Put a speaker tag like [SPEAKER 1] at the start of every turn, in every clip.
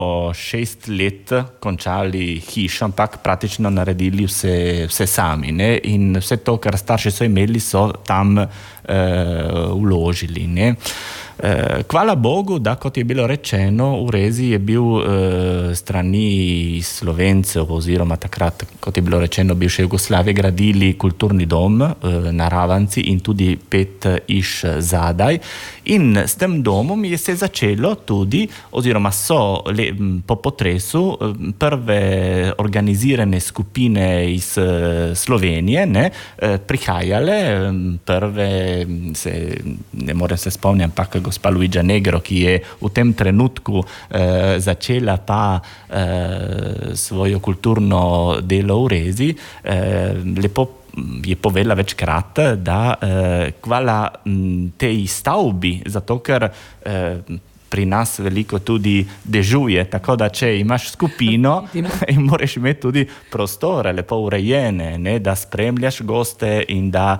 [SPEAKER 1] 6 let končali hišo, ampak praktično naredili vse sami. Ne? In vse to, kar starši so imeli, so tam vložili. Ne? Hvala Bogu, da kot je bilo rečeno, v Rezi je bil strani Slovencev oziroma takrat, kot je bilo rečeno, bivše Jugoslavije gradili kulturni dom na Ravanci in tudi 5 hiš zadaj. In s tem domom je se začelo tudi, oziroma so po potresu prve organizirane skupine iz Slovenije prihajale, prve, ne morem se spomniti, ampak gospa Luigia Negro, ki je v tem trenutku začela pa svojo kulturno delo v Rezi, lepo je povedala večkrat, da hvala tej stavbi, zato ker pri nas veliko tudi dežuje, tako da če imaš skupino, moraš imeti tudi prostore lepo urejene, ne, da spremljaš goste in da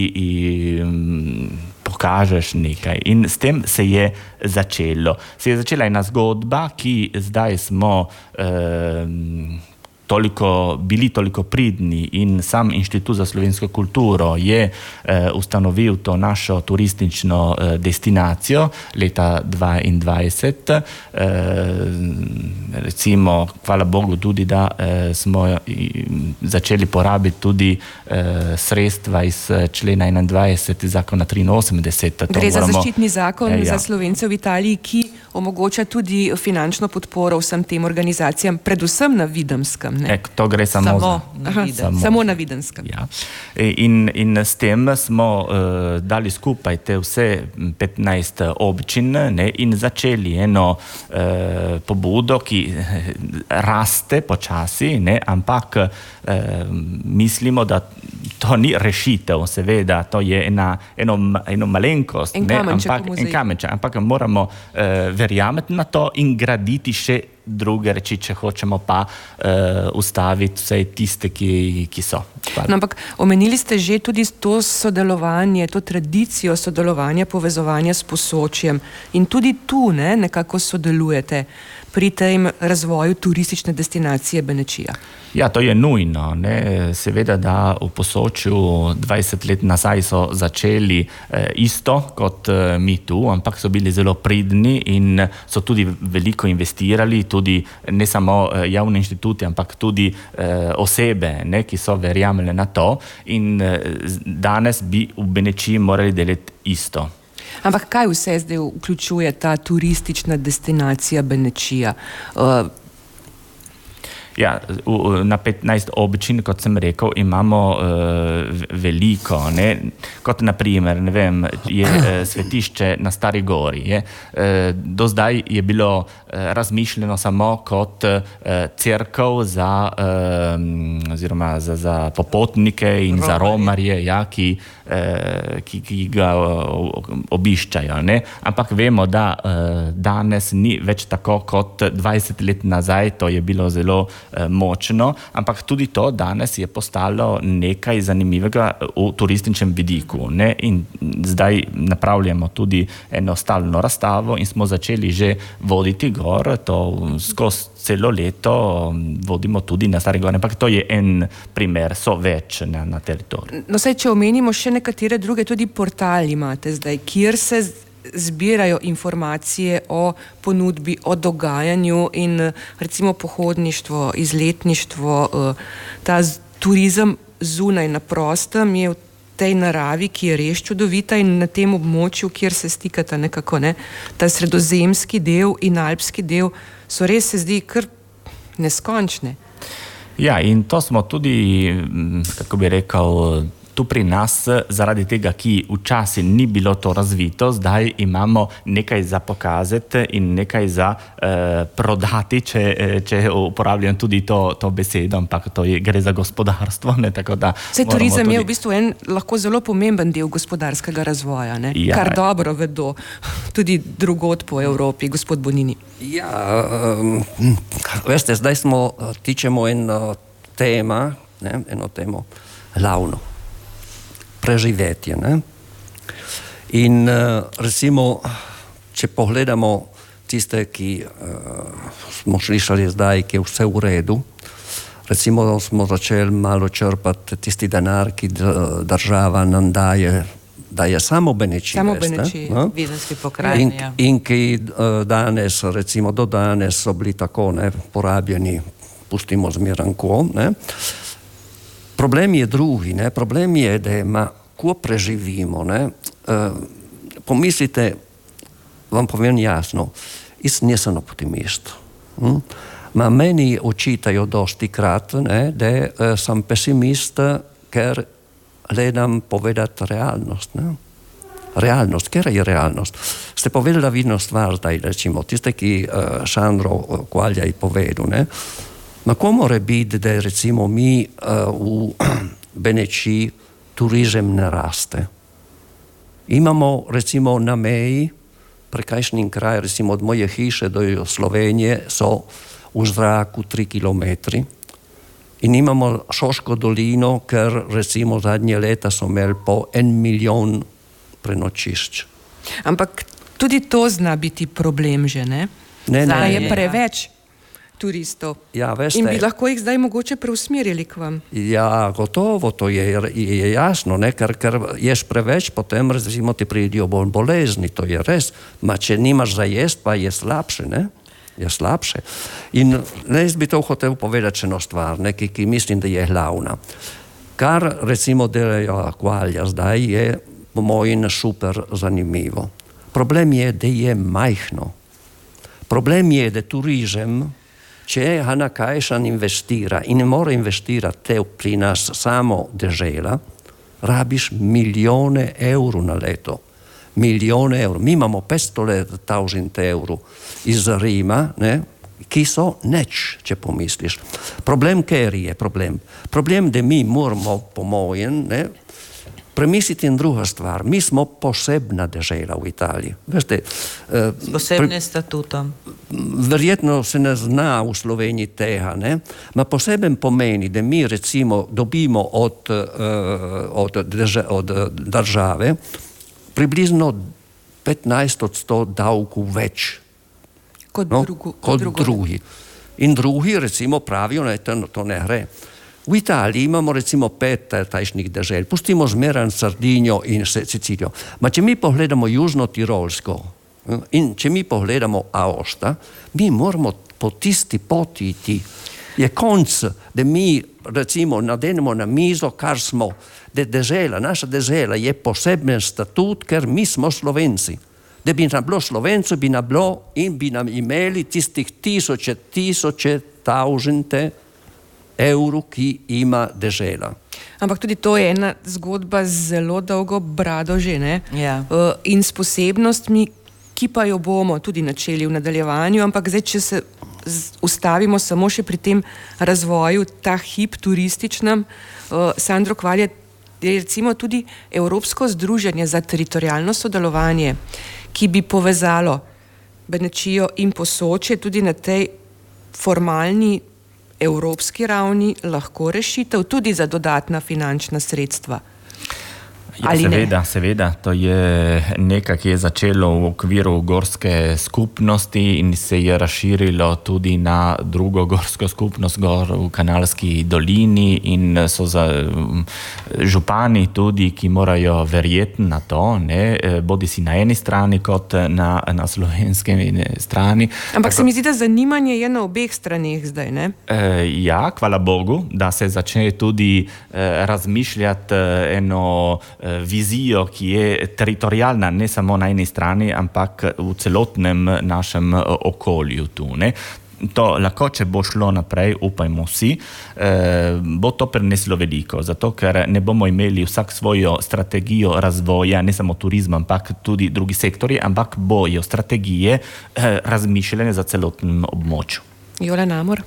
[SPEAKER 1] pokažeš nekaj. In s tem se je začelo. Se je začela ena zgodba, ki zdaj smo bili toliko pridni in sam Inštitut za slovensko kulturo je ustanovil to našo turistično destinacijo leta 2022. Recimo, hvala Bogu tudi, da smo začeli porabiti tudi sredstva iz člena 21 zakona 83.
[SPEAKER 2] Gre za zaščitni zakon za Slovence v Italiji, ki omogoča tudi finančno podporo vsem tem organizacijam, predvsem na Videmskem.
[SPEAKER 1] To gre samo
[SPEAKER 2] na Videmskem.
[SPEAKER 1] Ja. In s tem smo dali skupaj te vse 15 občin in začeli eno pobudo, ki raste počasi, ampak mislimo, da to ni rešitev, seveda, to je eno malenkost,
[SPEAKER 2] en kamenček,
[SPEAKER 1] ampak moramo verjameti na to in graditi še druge reči, če hočemo pa ustaviti vse tiste, ki so.
[SPEAKER 2] No, ampak omenili ste že tudi to sodelovanje, to tradicijo sodelovanja, povezovanja s Posočjem in tudi tu nekako sodelujete pri tem razvoju turistične destinacije Benečija.
[SPEAKER 1] Ja, to je nujno. Seveda, da v Posočju 20 let nazaj so začeli isto kot mi tu, ampak so bili zelo pridni in so tudi veliko investirali, tudi ne samo javni inštituti, ampak tudi osebe, ki so verjamele na to in danes bi v Benečiji morali delati isto.
[SPEAKER 2] Ampak kaj vse zdaj vključuje ta turistična destinacija Benečija?
[SPEAKER 1] Ja, na 15 občin, kot sem rekel, imamo veliko. Kot naprimer, je svetišče na Stari Gori. Do zdaj je bilo razmišljeno samo kot cerkev oziroma za popotnike in za romarje, ki ga obiščajo. Ampak vemo, da danes ni več tako kot 20 let nazaj, to je bilo zelo močno, ampak tudi to danes je postalo nekaj zanimivega v turističnem vidiku. In zdaj napravljamo tudi eno stalno razstavo in smo začeli že voditi gor, to skozi celo leto vodimo tudi na Stari Gori, ampak to je en primer, so več na teritoriju.
[SPEAKER 2] No, če omenimo še nekatere druge, tudi portali imate zdaj, kjer se zbirajo informacije o ponudbi, o dogajanju in recimo pohodništvo, izletništvo, ta turizem zunaj na prostem je v tej naravi, ki je res čudovita in na tem območju, kjer se stikata nekako, ta sredozemski del in alpski del so res, se zdi, kar neskončne.
[SPEAKER 1] Ja, in to smo tudi, kako bi rekel, tu pri nas, zaradi tega, ki včasih ni bilo to razvito, zdaj imamo nekaj za pokazati in nekaj za prodati, če uporabljam tudi to besedo, ampak to gre za gospodarstvo.
[SPEAKER 2] Turizem je v bistvu en lahko zelo pomemben del gospodarskega razvoja, kar dobro vedo tudi drugod po Evropi, gospod Bonini.
[SPEAKER 3] Ja, veste, zdaj tičemo eno temo glavno. Preživetje. In recimo, če pogledamo tiste, ki smo slišali zdaj, ki je vse v redu. Recimo smo začeli malo črpati tisti denar, ki država nam daje samo Beneči.
[SPEAKER 2] Samo Beneči,
[SPEAKER 4] Videnski pokrajini.
[SPEAKER 3] In ki danes, recimo do danes so bili tako porabljeni, pustimo zmeranko. Problem je drugi, problem je, da ko preživimo, pomislite, vam povem jasno, jaz nisem optimist. Ma meni očitajo dosti krat, da sem pesimist, ker gledam povedati realnost. Realnost, kera je realnost? Ste povedala vidno stvar, zdaj recimo, tiste, ki Sandro Kvalja je povedal, ma ko more biti, da recimo mi v Beneči turizem ne raste? Imamo recimo na meji, prekajšnjim kraj, recimo od moje hiše do Slovenije so v zraku 3 kilometri in imamo Šoško dolino, ker recimo zadnje leta so imeli po 1 milijon prenočišč.
[SPEAKER 2] Ampak tudi to zna biti problem že, ne? Zdaj je preveč turistov.
[SPEAKER 3] Ja, veste,
[SPEAKER 2] in bi lahko jih zdaj mogoče preusmerili k vam.
[SPEAKER 3] Ja, gotovo, to je jasno, ker ješ preveč, potem recimo ti pridijo bolezni, to je res. Ma če nimaš za jest, pa je slabše, je slabše. In jaz bi to hotel povedati eno stvar, ki mislim, da je glavna. Kar recimo delajo Kvalja zdaj je po mojem super zanimivo. Problem je, da je majhno. Problem je, da turizem, če Hanna Kajšan investira in ne mora investirati pri nas samo dežela, rabiš milijone evrov na leto. Milijone evrov. Mi imamo 500.000 evrov iz Rima, ki so neč, če pomisliš. Problem, ker je problem. Problem, da mi moramo, po mojem, premisliti in druga stvar. Mi smo posebna dežela v Italiji. Veste,
[SPEAKER 4] s posebnim statutom.
[SPEAKER 3] Verjetno se ne zna v Sloveniji tega, ma poseben pomeni, da mi recimo dobimo od države približno 15% davku več.
[SPEAKER 2] Kot
[SPEAKER 3] drugi. In drugi recimo pravijo, to ne gre. V Italiji imamo recimo 5 tajšnih dežel, pustimo zmeran Sardinjo in Sicilijo. Ma če mi pogledamo Južno Tirolsko in če mi pogledamo Aosta, mi moramo po tisti poti iti. Je konc, da mi recimo nadenemo na mizo, kar smo, da dežela, naša dežela je poseben statut, ker mi smo Slovenci. Da bi nam bilo Slovencu, bi nam bilo in bi nam imeli tistih tisoče tausende evrov, ki ima dežela.
[SPEAKER 2] Ampak tudi to je ena zgodba z zelo dolgo brado že,
[SPEAKER 4] Ja.
[SPEAKER 2] In s posebnostmi, ki pa jo bomo tudi načeli v nadaljevanju, ampak zdaj, če se ustavimo samo še pri tem razvoju, ta hip turističnem, Sandro Kvalja je recimo tudi Evropsko združenje za teritorialno sodelovanje, ki bi povezalo Benečijo in Posočje tudi na tej formalni evropski ravni lahko rešitev tudi za dodatna finančna sredstva.
[SPEAKER 1] Ja, seveda, to je nekaj, ki je začelo v okviru gorske skupnosti in se je razširilo tudi na drugo gorsko skupnost gor v Kanalski dolini in so župani tudi, ki morajo verjeti na to, bodi si na eni strani kot na slovenski strani.
[SPEAKER 2] Ampak se mi zdi, da zanimanje je na obeh straneh zdaj, ne?
[SPEAKER 1] Ja, hvala Bogu, da se začne tudi razmišljati eno vizijo, ki je teritorijalna, ne samo na eni strani, ampak v celotnem našem okolju tu. To lahko, če bo šlo naprej, upajmo vsi, bo to prineslo veliko, zato ker ne bomo imeli vsak svojo strategijo razvoja, ne samo turizma, ampak tudi drugi sektori, ampak bojo strategije razmišljene za celotnem območju.
[SPEAKER 2] Jola Namor?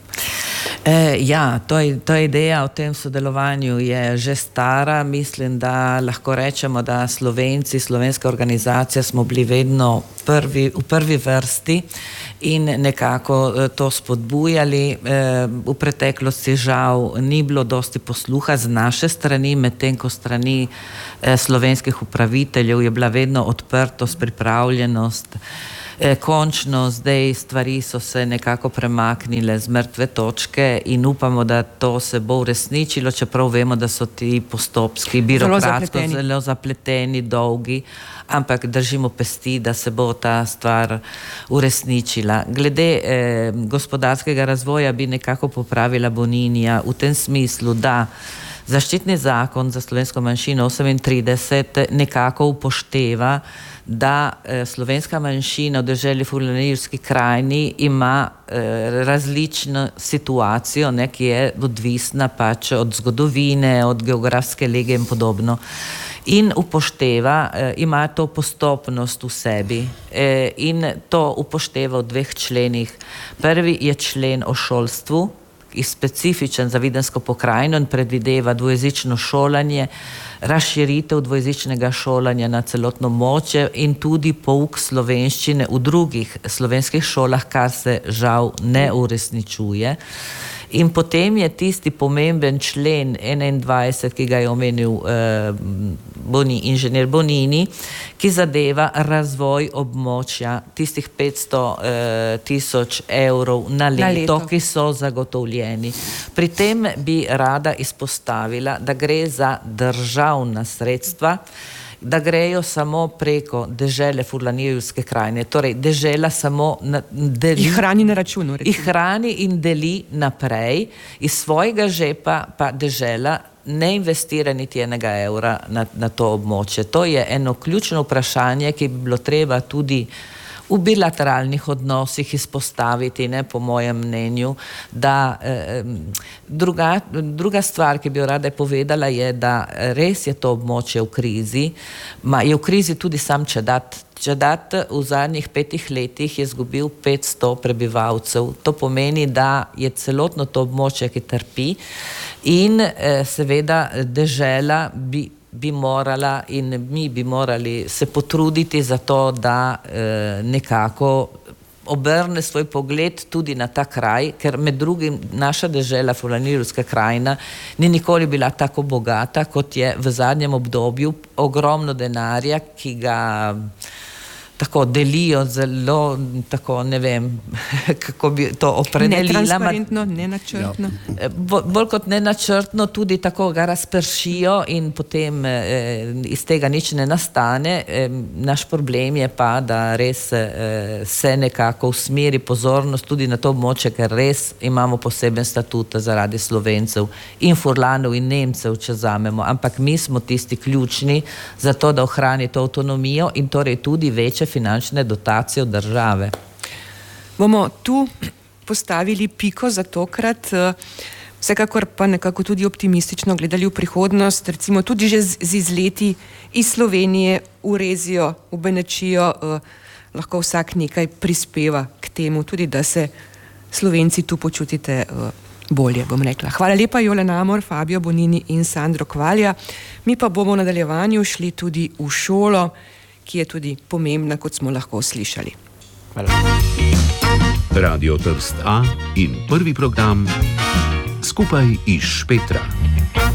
[SPEAKER 4] Ja, ta ideja o tem sodelovanju je že stara. Mislim, da lahko rečemo, da Slovenci, slovenska organizacija smo bili vedno v prvi vrsti in nekako to spodbujali. V preteklosti žal ni bilo dosti posluha z naše strani, medtem ko strani slovenskih upraviteljev je bila vedno odprtost, pripravljenost Končno zdaj stvari so se nekako premaknile z mrtve točke in upamo, da to se bo uresničilo, čeprav vemo, da so ti postopki birokratsko zelo zapleteni, dolgi, ampak držimo pesti, da se bo ta stvar uresničila. Glede gospodarskega razvoja bi nekako popravila Boninija v tem smislu, da zaščitni zakon za slovensko manjšino 38 nekako upošteva, da slovenska manjšina v deželi Furlanijski krajini ima različno situacijo, ki je odvisna pač od zgodovine, od geografske lege in podobno. In upošteva, ima to postopnost v sebi in to upošteva v 2 členih. Prvi je člen o šolstvu, specifičen za Vidensko pokrajino in predvideva dvojezično šolanje, razširitev dvojezičnega šolanja na celotno območje in tudi pouk slovenščine v drugih slovenskih šolah, kar se žal ne uresničuje. In potem je tisti pomemben člen 21, ki ga je omenil inženir Bonini, ki zadeva razvoj območja, tistih 500.000 evrov na leto, ki so zagotovljeni. Pri tem bi rada izpostavila, da gre za državna sredstva, da grejo samo preko dežele Furlanijske krajine, torej dežela samo deli.
[SPEAKER 2] Jih hrani na računu.
[SPEAKER 4] Jih hrani in deli naprej, iz svojega žepa pa dežela ne investira niti enega evra na to območje. To je eno ključno vprašanje, ki bi bilo treba tudi v bilateralnih odnosih izpostaviti, po mojem mnenju, da druga stvar, ki bi jo rada povedala, je, da res je to območje v krizi, je v krizi tudi sam Čedat. Čedat v zadnjih 5 letih je izgubil 500 prebivalcev. To pomeni, da je celotno to območje, ki trpi in seveda dežela bi morala in mi bi morali se potruditi za to, da nekako obrne svoj pogled tudi na ta kraj, ker med drugim naša dežela Furlanijska krajina ni nikoli bila tako bogata, kot je v zadnjem obdobju. Ogromno denarja, ki ga tako delijo zelo, tako ne vem, kako bi to opredelila.
[SPEAKER 2] Netransparentno, nenačrtno.
[SPEAKER 4] Bolj kot nenačrtno, tudi tako ga razpršijo in potem iz tega nič ne nastane. Naš problem je pa, da res se nekako usmeri pozornost tudi na to območje, ker res imamo poseben statut zaradi Slovencev in Furlanov in Nemcev, če vzamemo. Ampak mi smo tisti ključni za to, da ohrani to avtonomijo in torej tudi večje finančne dotacije od države.
[SPEAKER 2] Bomo tu postavili piko za tokrat, vsekakor pa nekako tudi optimistično gledali v prihodnost, recimo tudi že z izleti iz Slovenije v Rezijo, v Benečijo, lahko vsak nekaj prispeva k temu, tudi da se Slovenci tu počutite bolje, bom rekla. Hvala lepa, Jole Namor, Fabio Bonini in Sandro Kvalja. Mi pa bomo v nadaljevanju šli tudi v šolo, ki je tudi pomembna, kot smo lahko slišali.
[SPEAKER 1] Hvala.
[SPEAKER 5] Radio Trst A in Prvi program skupaj iz Špetra.